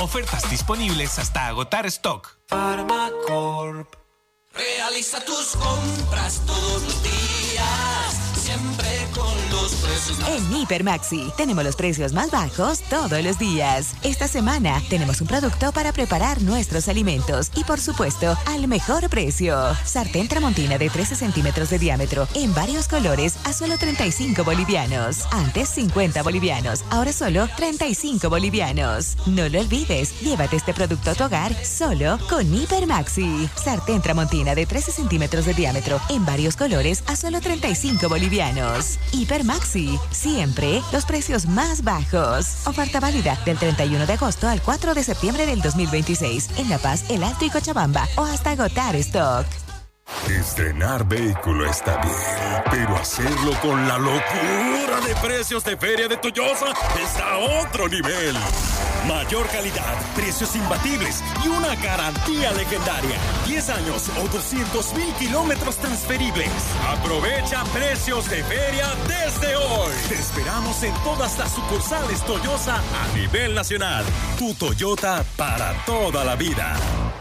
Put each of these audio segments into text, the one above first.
Ofertas disponibles hasta agotar stock. Farmacorp. Realiza tus compras todos los días, siempre con los precios más En Hiper Maxi tenemos los precios más bajos todos los días. Esta semana tenemos un producto para preparar nuestros alimentos y, por supuesto, al mejor precio. Sartén Tramontina de 13 centímetros de diámetro en varios colores a solo 35 bolivianos. Antes 50 bolivianos, ahora solo 35 bolivianos. No lo olvides, llévate este producto a tu hogar solo con Hiper Maxi. Sartén Tramontina de 13 centímetros de diámetro en varios colores a solo 35 bolivianos. Hiper Maxi, siempre los precios más bajos. Oferta válida del 31 de agosto al 4 de septiembre del 2026 en La Paz, El Alto y Cochabamba o hasta agotar stock. Estrenar vehículo está bien, pero hacerlo con la locura de precios de Feria de Toyosa está a otro nivel. Mayor calidad, precios imbatibles y una garantía legendaria. 10 años o 200,000 kilómetros transferibles. Aprovecha precios de feria desde hoy. Te esperamos en todas las sucursales Toyosa a nivel nacional. Tu Toyota para toda la vida.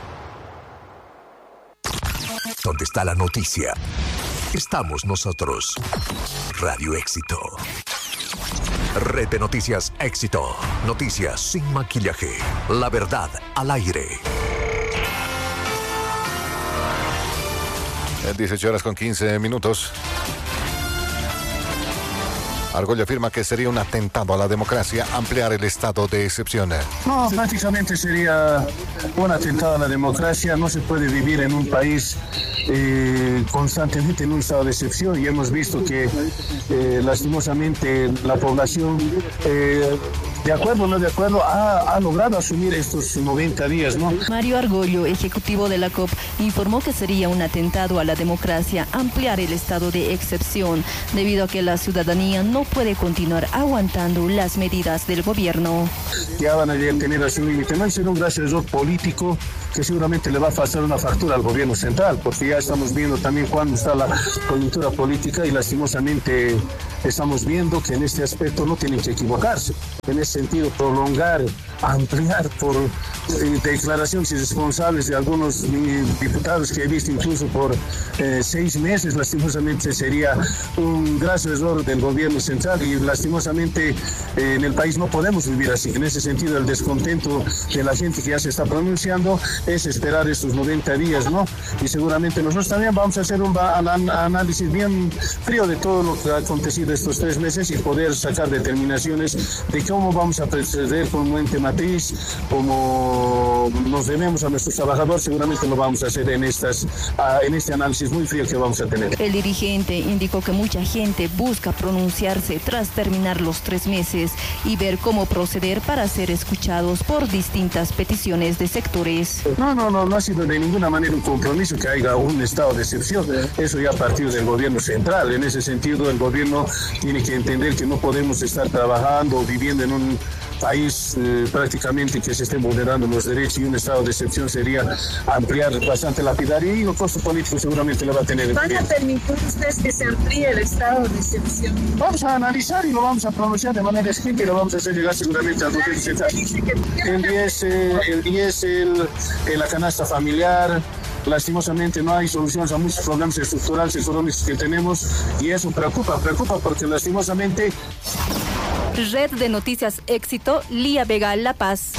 ¿Dónde está la noticia? Estamos nosotros. Radio Éxito. Red de Noticias Éxito. Noticias sin maquillaje. La verdad al aire. 18:15. Argüello afirma que sería un atentado a la democracia ampliar el estado de excepción. No, prácticamente sería un atentado a la democracia. No se puede vivir en un país constantemente en un estado de excepción y hemos visto que lastimosamente la población, de acuerdo o no de acuerdo, ha logrado asumir estos 90 días, ¿no? Mario Argüello, ejecutivo de la COP, informó que sería un atentado a la democracia ampliar el estado de excepción debido a que la ciudadanía no puede continuar aguantando las medidas del gobierno. Ya van a tener a su límite. No será un gran error político que seguramente le va a pasar una factura al gobierno central, porque ya estamos viendo también cuándo está la coyuntura política y lastimosamente estamos viendo que en este aspecto no tienen que equivocarse. En ese sentido, prolongar, ampliar por declaraciones irresponsables de algunos diputados que he visto incluso por 6 meses, lastimosamente sería un grave error del gobierno central y lastimosamente en el país no podemos vivir así. En ese sentido, el descontento de la gente que ya se está pronunciando es esperar estos 90 días, ¿no? Y seguramente nosotros también vamos a hacer un análisis bien frío de todo lo que ha acontecido estos 3 meses y poder sacar determinaciones de cómo vamos a proceder con un ente matriz, como nos debemos a nuestros trabajadores. Seguramente lo vamos a hacer en este análisis muy frío que vamos a tener. El dirigente indicó que mucha gente busca pronunciarse tras terminar los 3 meses y ver cómo proceder para ser escuchados por distintas peticiones de sectores. No ha sido de ninguna manera un compromiso que haya un estado de excepción. Eso ya a partir del gobierno central. En ese sentido, el gobierno tiene que entender que no podemos estar trabajando o viviendo en un país prácticamente que se estén vulnerando los derechos y un estado de excepción sería ampliar bastante lapidario y el costo político seguramente lo va a tener. ¿Van a permitir ustedes que se amplíe el estado de excepción? Vamos a analizar y lo vamos a pronunciar de manera escrita y lo vamos a hacer llegar seguramente al gobierno central. El diésel, la canasta familiar. Lastimosamente no hay soluciones a muchos problemas estructurales económicos que tenemos y eso preocupa porque lastimosamente... Red de Noticias Éxito, Lía Vega, La Paz.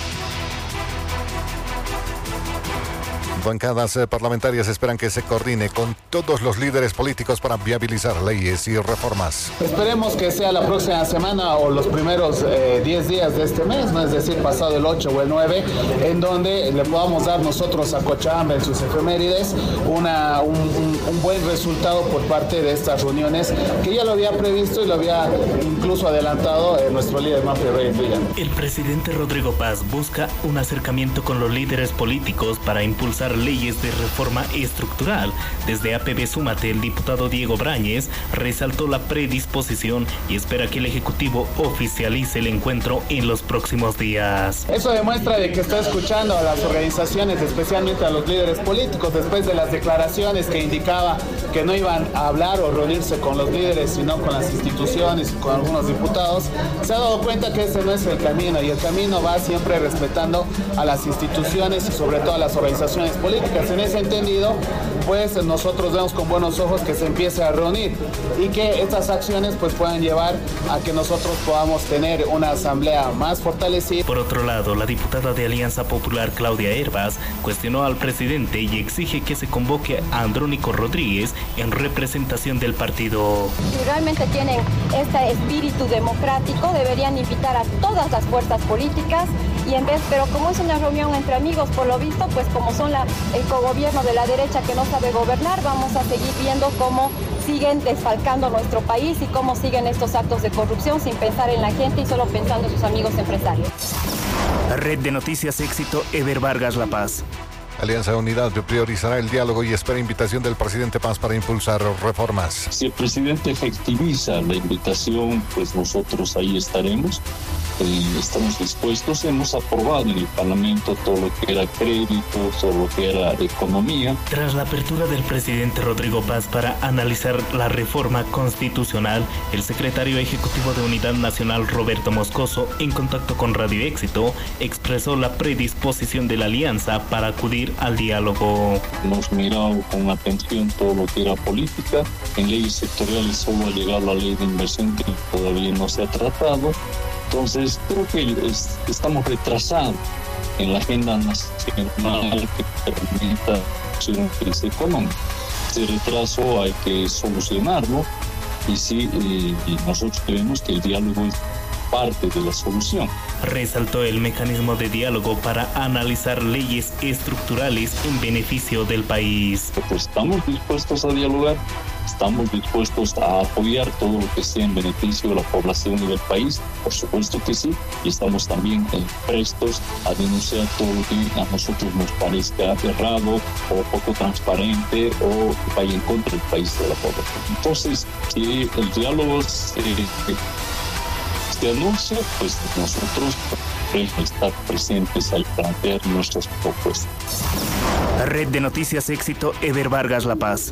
Bancadas parlamentarias esperan que se coordine con todos los líderes políticos para viabilizar leyes y reformas. Esperemos que sea la próxima semana o los primeros 10 días de este mes, ¿no? Es decir, pasado el 8 o el 9, en donde le podamos dar nosotros a Cochabamba en sus efemérides un buen resultado por parte de estas reuniones, que ya lo había previsto y lo había incluso adelantado nuestro líder Manfred Reyes Villa. El presidente Rodrigo Paz busca un acercamiento con los líderes políticos para impulsar analizar leyes de reforma estructural. Desde APB Súmate, el diputado Diego Brañez resaltó la predisposición y espera que el Ejecutivo oficialice el encuentro en los próximos días. Eso demuestra de que está escuchando a las organizaciones, especialmente a los líderes políticos, después de las declaraciones que indicaba que no iban a hablar o reunirse con los líderes, sino con las instituciones y con algunos diputados. Se ha dado cuenta que ese no es el camino, y el camino va siempre respetando a las instituciones y sobre todo a las organizaciones políticas. En ese entendido, pues nosotros vemos con buenos ojos que se empiece a reunir y que estas acciones pues puedan llevar a que nosotros podamos tener una asamblea más fortalecida. Por otro lado, la diputada de Alianza Popular Claudia Hervas cuestionó al presidente y exige que se convoque a Andrónico Rodríguez en representación del partido. Si realmente tienen este espíritu democrático, deberían invitar a todas las fuerzas políticas y en vez, pero como es una reunión entre amigos, por lo visto, pues como son el cogobierno de la derecha que no sabe gobernar, vamos a seguir viendo cómo siguen desfalcando nuestro país y cómo siguen estos actos de corrupción sin pensar en la gente y solo pensando en sus amigos empresarios. Red de Noticias Éxito, Eber Vargas, La Paz. Alianza Unidad priorizará el diálogo y espera invitación del presidente Paz para impulsar reformas. Si el presidente efectiviza la invitación, pues nosotros ahí estaremos. Estamos dispuestos, hemos aprobado en el Parlamento todo lo que era crédito, todo lo que era economía. Tras la apertura del presidente Rodrigo Paz para analizar la reforma constitucional, el secretario ejecutivo de Unidad Nacional, Roberto Moscoso, en contacto con Radio Éxito, expresó la predisposición de la alianza para acudir al diálogo. Hemos mirado con atención todo lo que era política. En leyes sectoriales solo ha llegado la ley de inversión que todavía no se ha tratado. Entonces, creo que estamos retrasados en la agenda nacional que permita una crisis económica. Ese retraso hay que solucionarlo y sí, nosotros creemos que el diálogo es parte de la solución. Resaltó el mecanismo de diálogo para analizar leyes estructurales en beneficio del país. Pues estamos dispuestos a dialogar, estamos dispuestos a apoyar todo lo que sea en beneficio de la población y del país, por supuesto que sí, y estamos también prestos a denunciar todo lo que a nosotros nos parezca errado o poco transparente o que vaya en contra del país y de la población. Entonces, si el diálogo se anuncia, pues nosotros podemos estar presentes al plantear nuestras propuestas. Red de Noticias Éxito, Eber Vargas, La Paz.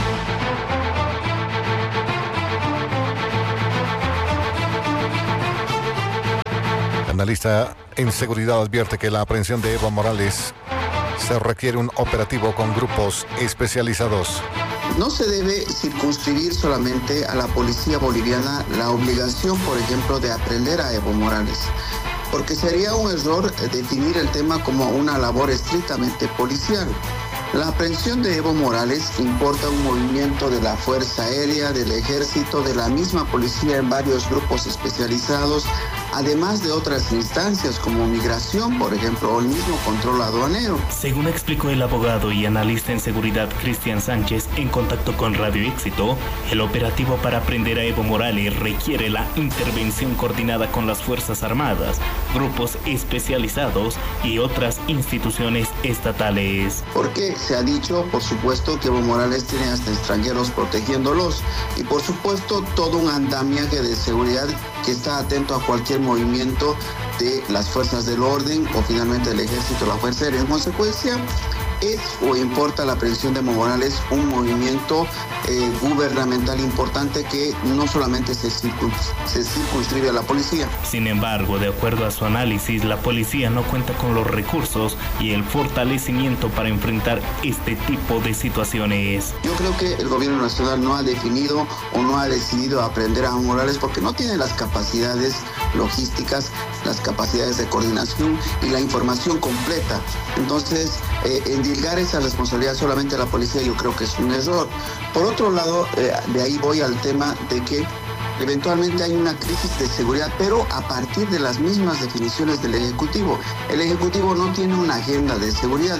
Analista en seguridad advierte que la aprehensión de Evo Morales se requiere un operativo con grupos especializados. No se debe circunscribir solamente a la policía boliviana la obligación, por ejemplo, de aprender a Evo Morales, porque sería un error definir el tema como una labor estrictamente policial. La aprehensión de Evo Morales importa un movimiento de la Fuerza Aérea, del Ejército, de la misma policía en varios grupos especializados, además de otras instancias como migración, por ejemplo, o el mismo control aduanero. Según explicó el abogado y analista en seguridad Cristian Sánchez en contacto con Radio Éxito, el operativo para aprender a Evo Morales requiere la intervención coordinada con las Fuerzas Armadas, grupos especializados y otras instituciones estatales. Porque se ha dicho, por supuesto, que Evo Morales tiene hasta extranjeros protegiéndolos y, por supuesto, todo un andamiaje de seguridad que está atento a cualquier movimiento de las fuerzas del orden o finalmente del ejército o la fuerza aérea. En consecuencia, es o importa la aprehensión de Evo Morales un movimiento gubernamental importante que no solamente se circunscribe a la policía. Sin embargo, de acuerdo a su análisis, la policía no cuenta con los recursos y el fortalecimiento para enfrentar este tipo de situaciones. Yo creo que el gobierno nacional no ha definido o no ha decidido aprender a Evo Morales porque no tiene las capacidades logísticas, las capacidades de coordinación y la información completa. Entonces, endilgar esa responsabilidad solamente a la policía yo creo que es un error. Por otro lado, de ahí voy al tema de que eventualmente hay una crisis de seguridad, pero a partir de las mismas definiciones del Ejecutivo. El Ejecutivo no tiene una agenda de seguridad.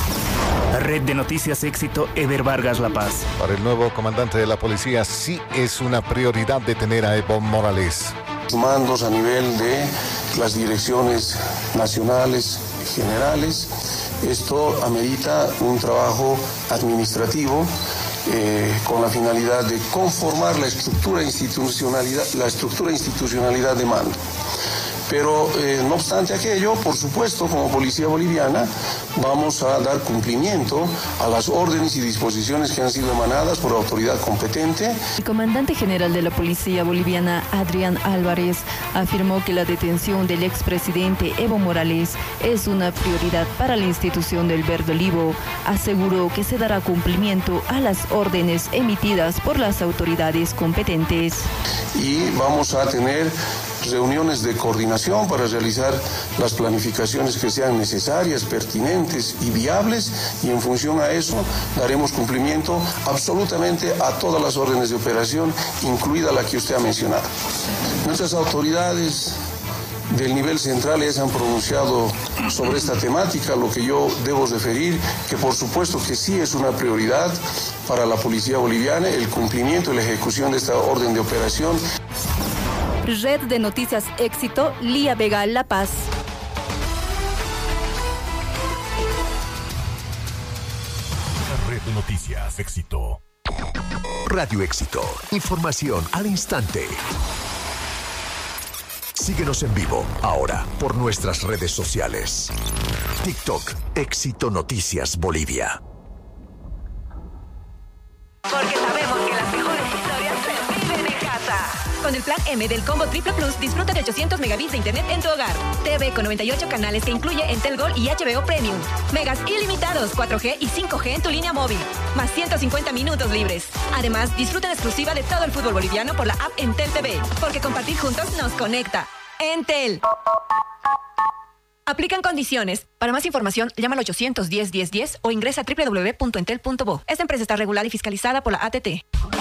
Red de Noticias Éxito, Eber Vargas, La Paz. Para el nuevo comandante de la policía, sí es una prioridad detener a Evo Morales. Mandos a nivel de las direcciones nacionales generales Esto amerita un trabajo administrativo con la finalidad de conformar la estructura institucionalidad de mando. Pero no obstante aquello, por supuesto, como Policía Boliviana, vamos a dar cumplimiento a las órdenes y disposiciones que han sido emanadas por la autoridad competente. El comandante general de la Policía Boliviana, Adrián Álvarez, afirmó que la detención del expresidente Evo Morales es una prioridad para la institución del Verde Olivo. Aseguró que se dará cumplimiento a las órdenes emitidas por las autoridades competentes. Y vamos a tener reuniones de coordinación para realizar las planificaciones que sean necesarias, pertinentes y viables, y en función a eso daremos cumplimiento absolutamente a todas las órdenes de operación, incluida la que usted ha mencionado. Nuestras autoridades del nivel central ya se han pronunciado sobre esta temática, lo que yo debo referir, que por supuesto que sí es una prioridad para la Policía Boliviana, el cumplimiento y la ejecución de esta orden de operación. Red de Noticias Éxito, Lía Vega, La Paz. Red de Noticias Éxito. Radio Éxito. Información al instante. Síguenos en vivo ahora por nuestras redes sociales. TikTok, Éxito Noticias Bolivia. Porque sabemos que las mejores historias se viven en casa. Con el plan M del Combo Triple Plus, disfruta de 800 megabits de internet en tu hogar. TV con 98 canales que incluye Entel Gold y HBO Premium. Megas ilimitados, 4G y 5G en tu línea móvil. Más 150 minutos libres. Además, disfruta en exclusiva de todo el fútbol boliviano por la app Entel TV. Porque compartir juntos nos conecta. Entel. Aplican condiciones. Para más información, llama al 810-1010 o ingresa a www.entel.bo. Esta empresa está regulada y fiscalizada por la ATT.